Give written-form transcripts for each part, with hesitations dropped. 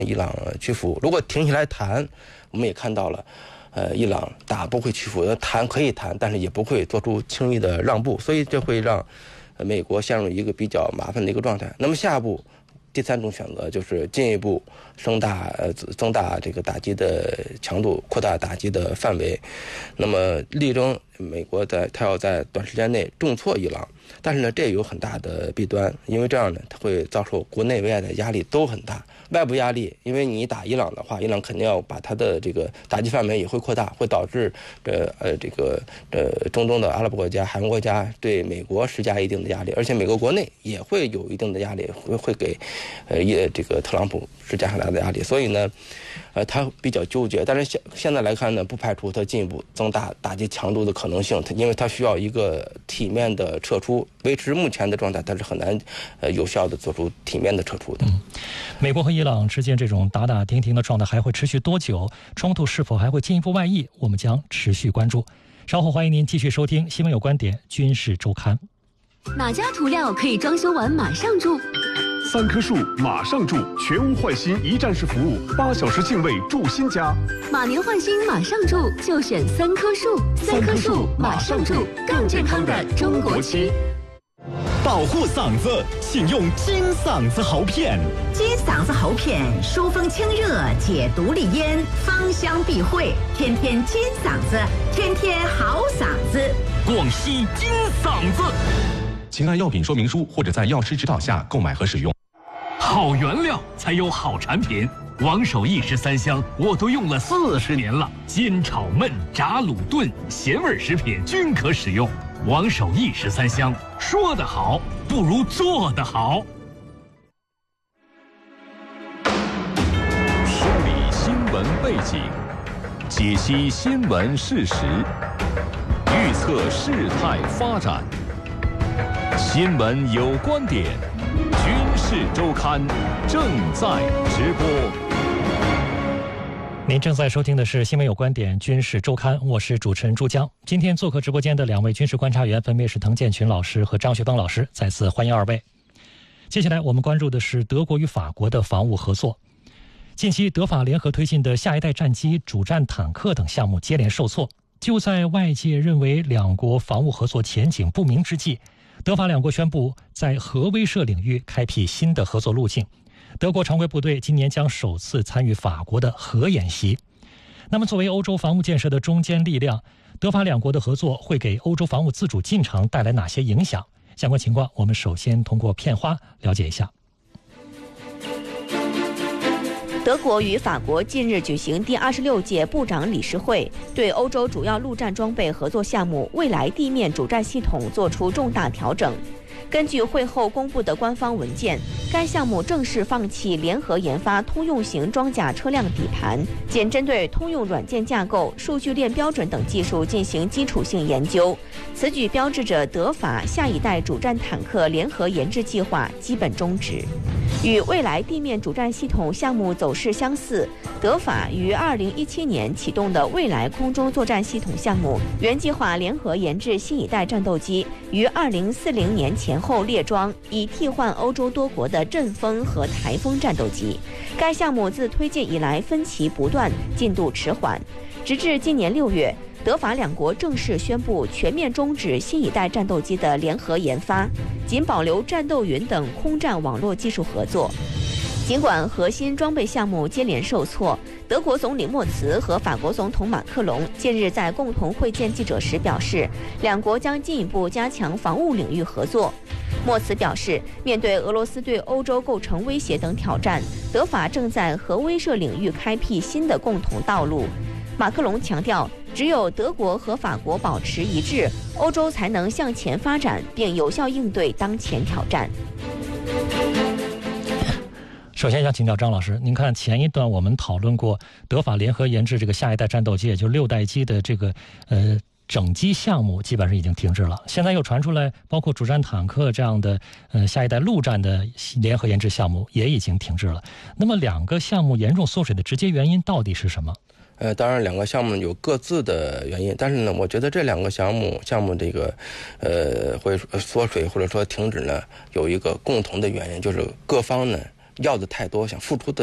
伊朗屈服。如果停下来谈，我们也看到了，伊朗不会屈服，谈可以谈，但是也不会做出轻易的让步，所以这会让美国陷入一个比较麻烦的一个状态。那么下一步，第三种选择就是进一步增大这个打击的强度，扩大打击的范围。那么力争美国他要在短时间内重挫伊朗，但是呢，这有很大的弊端，因为这样呢，它会遭受国内外的压力都很大。外部压力，因为你打伊朗的话，伊朗肯定要把它的这个打击范围也会扩大，会导致中东的阿拉伯国家、韩国国家对美国施加一定的压力，而且美国国内也会有一定的压力，会给这个特朗普施加很大的压力，所以呢，他比较纠结。但是现在来看呢，不排除他进一步增大打击强度的可能性，因为他需要一个体面的撤出，维持目前的状态，他是很难有效的做出体面的撤出的。 美国和伊朗之间这种打打停停的状态还会持续多久？冲突是否还会进一步外溢？我们将持续关注。稍后欢迎您继续收听《新闻有观点·军事周刊》。 哪家涂料可以装修完马上住 ？3棵树马上住，全屋换新一站式服务，8小时净位住新家。 马年换新马上住，就选3棵树。3棵树马上住，更健康的中国区。 保护嗓子，请用金嗓子喉片。 金嗓子喉片疏风清热，解毒利咽，芳香避秽，天天金嗓子，天天好嗓子。 广西金嗓子。 请按药品说明书或者在药师指导下购买和使用。 好原料才有好产品。王守义食3香我都用了40年了，煎炒焖炸卤炖咸味食品均可使用。王守义食3香，说得好不如做得好。 梳理新闻背景，解析新闻事实，预测事态发展。新闻有观点，军事周刊正在直播。 您正在收听的是《新闻有观点·军事周刊》，我是主持人朱江。今天做客直播间的2位军事观察员分别是滕建群老师和张学邦老师，再次欢迎2位。接下来我们关注的是德国与法国的防务合作。近期德法联合推进的下一代战机、主战坦克等项目接连受挫，就在外界认为两国防务合作前景不明之际，德法两国宣布在核威慑领域开辟新的合作路径。德国常规部队今年将首次参与法国的核演习。那么作为欧洲防务建设的中坚力量，德法两国的合作会给欧洲防务自主进程带来哪些影响？相关情况我们首先通过片花了解一下。 德国与法国近日举行第26届部长理事会，对欧洲主要陆战装备合作项目未来地面主战系统作出重大调整。根据会后公布的官方文件，该项目正式放弃联合研发通用型装甲车辆底盘，仅针对通用软件架构、数据链标准等技术进行基础性研究。此举标志着德法下一代主战坦克联合研制计划基本终止。与未来地面主战系统项目走势相似，德法于2017年启动的未来空中作战系统项目，原计划联合研制新一代战斗机，于2040年前后列装，以替换欧洲多国的阵风和台风战斗机。该项目自推进以来分歧不断，进度迟缓，直至今年6月，德法两国正式宣布全面终止新一代战斗机的联合研发，仅保留战斗云等空战网络技术合作。尽管核心装备项目接连受挫，德国总理默茨和法国总统马克龙近日在共同会见记者时表示，两国将进一步加强防务领域合作。默茨表示，面对俄罗斯对欧洲构成威胁等挑战，德法正在核威慑领域开辟新的共同道路。马克龙强调，只有德国和法国保持一致，欧洲才能向前发展，并有效应对当前挑战。 首先想请教张老师，您看前一段我们讨论过德法联合研制这个下一代战斗机，也就是6代机的这个整机项目基本上已经停滞了，现在又传出来包括主战坦克这样的下一代陆战的联合研制项目也已经停滞了。那么两个项目严重缩水的直接原因到底是什么？ 当然两个项目有各自的原因，但是呢，我觉得这两个项目这个会缩水或者说停止呢，有一个共同的原因，就是各方呢要的太多，想付出的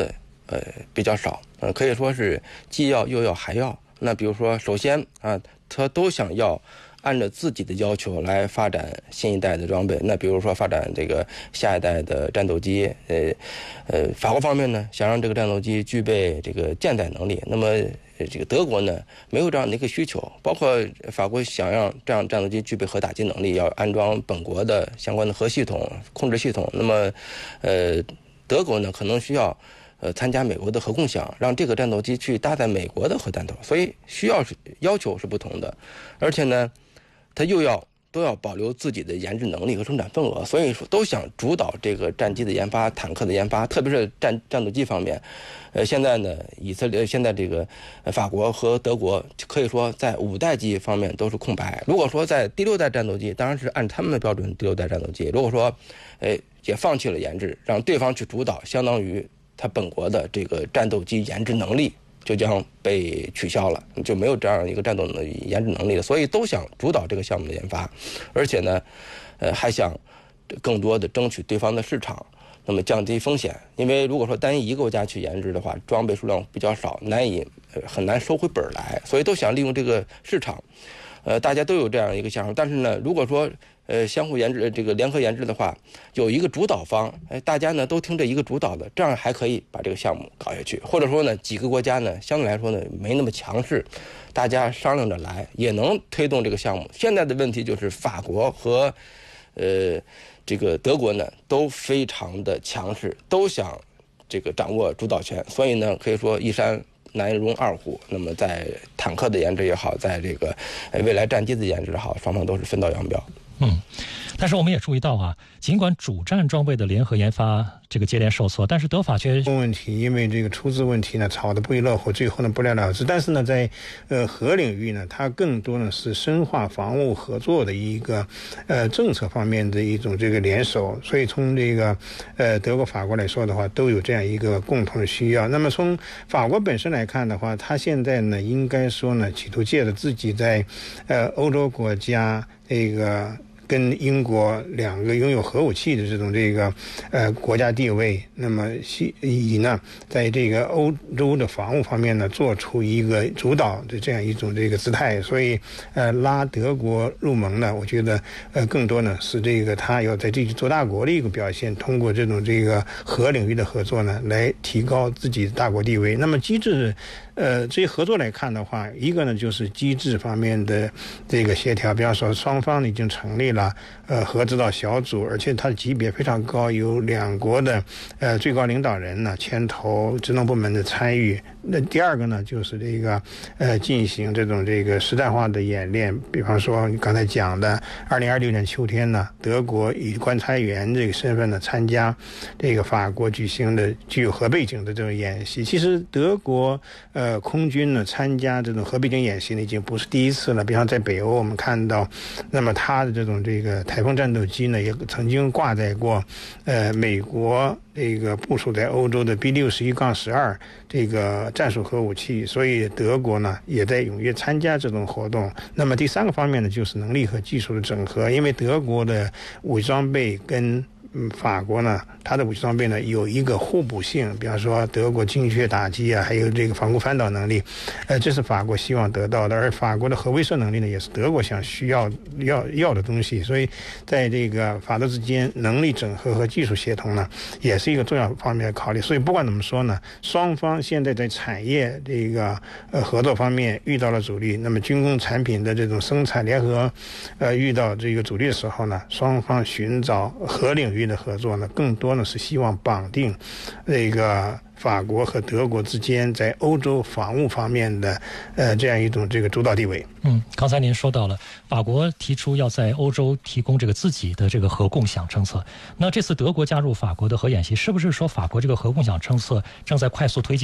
比较少，可以说是既要又要还要。那比如说，首先啊，他都想要按照自己的要求来发展新一代的装备。那比如说发展这个下一代的战斗机，法国方面呢想让这个战斗机具备这个舰载能力，那么这个德国呢没有这样的一个需求，包括法国想让这样战斗机具备核打击能力，要安装本国的相关的核系统、控制系统。那么，德国呢可能需要参加美国的核共享，让这个战斗机去搭载美国的核弹头，所以要求是不同的，而且呢，它都要保留自己的研制能力和生产份额，所以说都想主导这个战机的研发、坦克的研发，特别是战斗机方面。现在呢，现在这个法国和德国可以说在5代机方面都是空白。如果说在第6代战斗机，当然是按他们的标准第6代战斗机，如果说也放弃了研制，让对方去主导，相当于他本国的这个战斗机研制能力就将被取消了，就没有这样一个战斗的研制能力了。所以都想主导这个项目的研发，而且呢，还想更多的争取对方的市场，那么降低风险。因为如果说单一个国家去研制的话，装备数量比较少，很难收回本来，所以都想利用这个市场。大家都有这样一个想法，但是呢，如果说相互研制这个联合研制的话，有一个主导方，大家呢都听这一个主导的，这样还可以把这个项目搞下去。或者说呢，几个国家呢相对来说呢没那么强势，大家商量着来也能推动这个项目。现在的问题就是法国和这个德国呢都非常的强势，都想这个掌握主导权，所以呢可以说一山难容二虎。那么在坦克的研制也好，在这个未来战机的研制也好，双方都是分道扬镳。 但是我们也注意到啊，尽管主战装备的联合研发这个接连受挫，但是德法却问题，因为这个出资问题呢，吵得不亦乐乎，最后呢不了了之。但是呢，在核领域呢，它更多呢是深化防务合作的一个政策方面的一种这个联手。所以从这个德国、法国来说的话，都有这样一个共同的需要。那么从法国本身来看的话，它现在呢，应该说呢，企图借着自己在欧洲国家这个跟英国两个拥有核武器的这种这个国家地位，那么以呢在这个欧洲的防务方面呢做出一个主导的这样一种这个姿态，所以拉德国入盟呢，我觉得更多呢是这个他要在这做大国的一个表现，通过这种这个核领域的合作呢来提高自己的大国地位。那么机制这些合作来看的话，一个呢就是机制方面的这个协调，比方说双方已经成立了核指导小组，而且它的级别非常高，有2国的最高领导人呢牵头职能部门的参与。那第二个呢就是这个进行这种这个实战化的演练，比方说你刚才讲的2026年秋天呢，德国以观察员这个身份呢参加这个法国举行的具有核背景的这种演习。其实德国空军呢参加这种核背景演习呢已经不是第一次了，比方在北欧我们看到，那么它的这种这个台风战斗机呢也曾经挂载过美国这个部署在欧洲的 B61-12 这个战术核武器，所以德国呢也在踊跃参加这种活动。那么第3个方面呢就是能力和技术的整合，因为德国的武器装备跟法国呢，它的武器装备呢有一个互补性，比方说德国精确打击啊，还有这个防空翻倒能力，这是法国希望得到的，而法国的核威慑能力呢，也是德国需要的东西，所以在这个法德之间能力整合和技术协同呢，也是一个重要方面的考虑。所以不管怎么说呢，双方现在在产业这个合作方面遇到了阻力，那么军工产品的这种生产联合遇到这个阻力的时候呢，双方寻找核领域的合作呢，更多呢是希望绑定这个法国和德国之间在欧洲防务方面的这样一种这个主导地位。 刚才您说到了法国提出要在欧洲提供这个自己的这个核共享政策，那这次德国加入法国的核演习，是不是说法国这个核共享政策正在快速推进呢？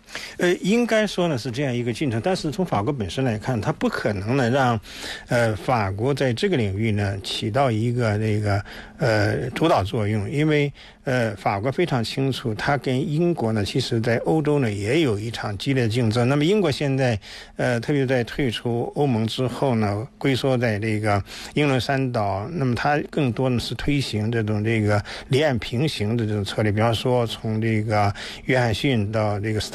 应该说呢是这样一个进程，但是从法国本身来看，它不可能呢让，法国在这个领域呢起到一个主导作用，因为法国非常清楚，它跟英国呢，其实在欧洲呢也有一场激烈的竞争。那么英国现在特别在退出欧盟之后呢，龟缩在这个英伦三岛，那么它更多的是推行这种离岸平行的这种策略，比方说从这个约翰逊到这个斯